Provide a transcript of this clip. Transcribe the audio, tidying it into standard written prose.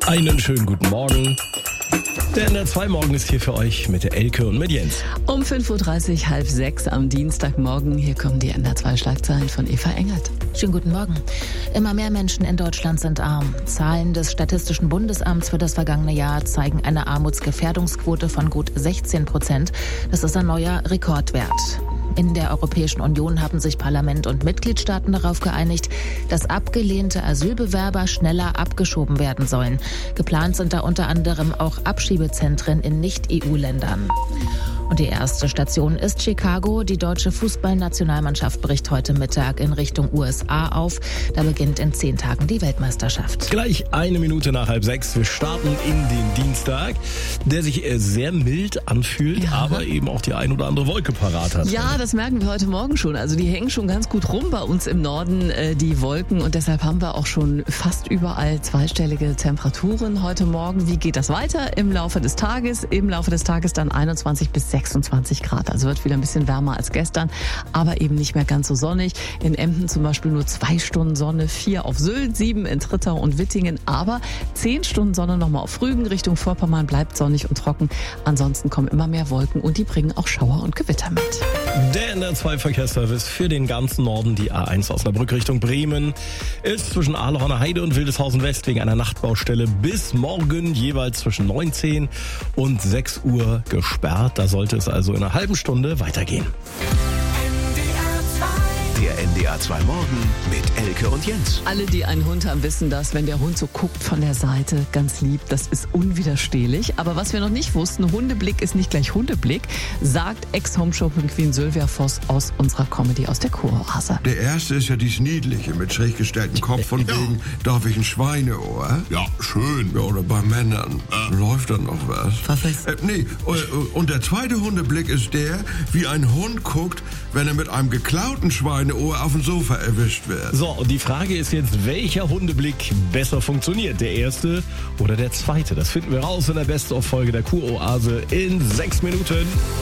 Einen schönen guten Morgen. Der NDR 2 Morgen ist hier für euch mit der Elke und mit Jens. Um 5.30 Uhr, 5:30 am Dienstagmorgen. Hier kommen die NDR 2 Schlagzeilen von Eva Engert. Schönen guten Morgen. Immer mehr Menschen in Deutschland sind arm. Zahlen des Statistischen Bundesamts für das vergangene Jahr zeigen eine Armutsgefährdungsquote von gut 16%. Das ist ein neuer Rekordwert. In der Europäischen Union haben sich Parlament und Mitgliedstaaten darauf geeinigt, dass abgelehnte Asylbewerber schneller abgeschoben werden sollen. Geplant sind da unter anderem auch Abschiebezentren in Nicht-EU-Ländern. Und die erste Station ist Chicago. Die deutsche Fußballnationalmannschaft bricht heute Mittag in Richtung USA auf. Da beginnt in 10 Tagen die Weltmeisterschaft. Gleich 1 Minute nach 5:30. Wir starten in den Dienstag, der sich sehr mild anfühlt, aber eben auch die ein oder andere Wolke parat hat. Ja, das merken wir heute Morgen schon. Also die hängen schon ganz gut rum bei uns im Norden, die Wolken. Und deshalb haben wir auch schon fast überall zweistellige Temperaturen heute Morgen. Wie geht das weiter im Laufe des Tages? Im Laufe des Tages dann 21 bis 26 Grad. Also wird wieder ein bisschen wärmer als gestern, aber eben nicht mehr ganz so sonnig. In Emden zum Beispiel nur 2 Stunden Sonne, 4 auf Sylt, 7 in Trittau und Wittingen, aber 10 Stunden Sonne nochmal auf Rügen. Richtung Vorpommern bleibt sonnig und trocken. Ansonsten kommen immer mehr Wolken und die bringen auch Schauer und Gewitter mit. Der NDR 2 Verkehrsservice für den ganzen Norden, die A1 Osnabrück Richtung Bremen, ist zwischen Ahlhorner Heide und Wildeshausen West wegen einer Nachtbaustelle bis morgen jeweils zwischen 19 und 6 Uhr gesperrt. Da sollte es also in einer halben Stunde weitergehen. Der NDR 2 Morgen mit Elke und Jens. Alle, die einen Hund haben, wissen das, wenn der Hund so guckt von der Seite, ganz lieb, das ist unwiderstehlich. Aber was wir noch nicht wussten, Hundeblick ist nicht gleich Hundeblick, sagt Ex-Homeshopping-Queen Sylvia Voss aus unserer Comedy aus der Kuroase. Der erste ist ja dies Niedliche mit schräg gestelltem Kopf von wegen, darf ich ein Schweineohr? Ja, schön. Ja, oder bei Männern. Läuft da noch was? Und der zweite Hundeblick ist der, wie ein Hund guckt, wenn er mit einem geklauten Schweineohr auf dem Sofa erwischt wird. So, und die Frage ist jetzt, welcher Hundeblick besser funktioniert? Der erste oder der zweite? Das finden wir raus in der Best-of-Folge der Kuroase in 6 Minuten.